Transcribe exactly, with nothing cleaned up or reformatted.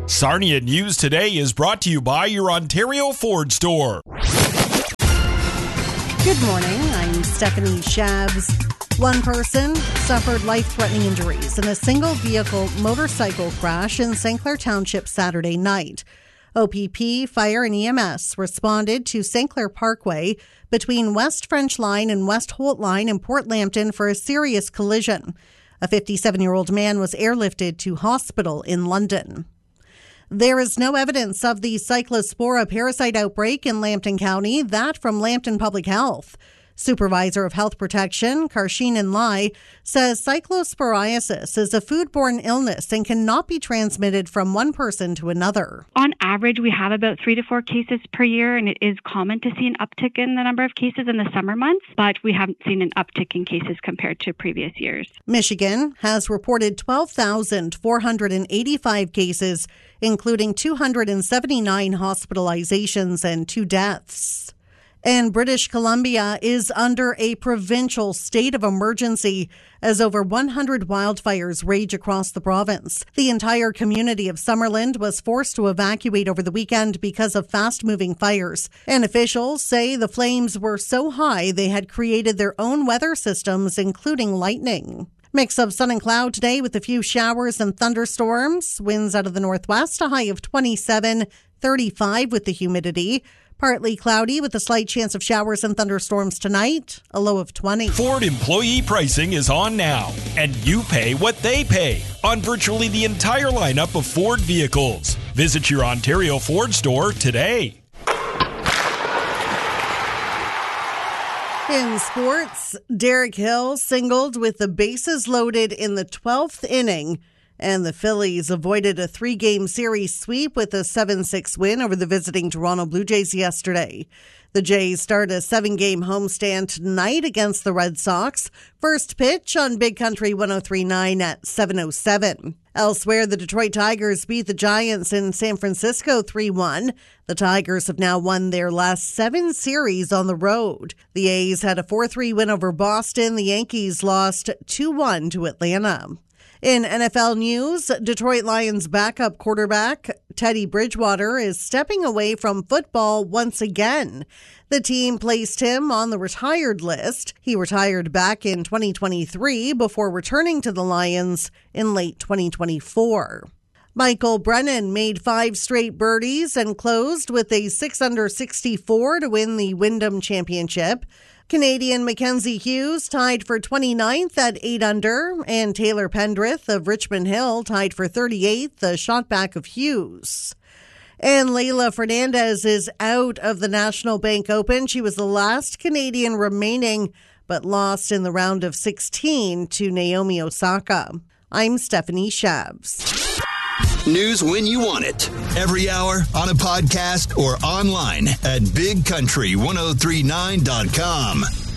Sarnia News Today is brought to you by your Ontario Ford store. Good morning, I'm Stephanie Shabs. One person suffered life-threatening injuries in a single-vehicle motorcycle crash in Saint Clair Township Saturday night. O P P, Fire and E M S responded to Saint Clair Parkway between West French Line and West Holt Line in Port Lambton for a serious collision. A fifty-seven-year-old man was airlifted to hospital in London. There is no evidence of the Cyclospora parasite outbreak in Lambton County, that from Lambton Public Health. Supervisor of Health Protection, Karsheenan Lai, says cyclosporiasis is a foodborne illness and cannot be transmitted from one person to another. On average, we have about three to four cases per year, and it is common to see an uptick in the number of cases in the summer months, but we haven't seen an uptick in cases compared to previous years. Michigan has reported twelve thousand four hundred eighty-five cases, including two hundred seventy-nine hospitalizations and two deaths. And British Columbia is under a provincial state of emergency as over one hundred wildfires rage across the province. The entire community of Summerland was forced to evacuate over the weekend because of fast-moving fires. And officials say the flames were so high they had created their own weather systems, including lightning. Mix of sun and cloud today with a few showers and thunderstorms. Winds out of the northwest, a high of twenty-seven, thirty-five with the humidity. Partly cloudy with a slight chance of showers and thunderstorms tonight, a low of twenty. Ford employee pricing is on now, and you pay what they pay on virtually the entire lineup of Ford vehicles. Visit your Ontario Ford store today. In sports, Derek Hill singled with the bases loaded in the twelfth inning, and the Phillies avoided a three-game series sweep with a seven six win over the visiting Toronto Blue Jays yesterday. The Jays start a seven-game homestand tonight against the Red Sox. First pitch on Big Country one oh three point nine at seven oh seven. Elsewhere, the Detroit Tigers beat the Giants in San Francisco three one. The Tigers have now won their last seven series on the road. The A's had a four three win over Boston. The Yankees lost two one to Atlanta. In N F L news, Detroit Lions backup quarterback Teddy Bridgewater is stepping away from football once again. The team placed him on the retired list. He retired back in twenty twenty-three before returning to the Lions in late twenty twenty-four. Michael Brennan made five straight birdies and closed with a six under sixty-four to win the Wyndham Championship. Canadian Mackenzie Hughes tied for twenty-ninth at eight under, and Taylor Pendrith of Richmond Hill tied for thirty-eighth, a shot back of Hughes. And Leylah Fernandez is out of the National Bank Open. She was the last Canadian remaining, but lost in the round of sixteen to Naomi Osaka. I'm Stephanie Shabs. News when you want it. Every hour, on a podcast, or online at big country ten thirty-nine dot com.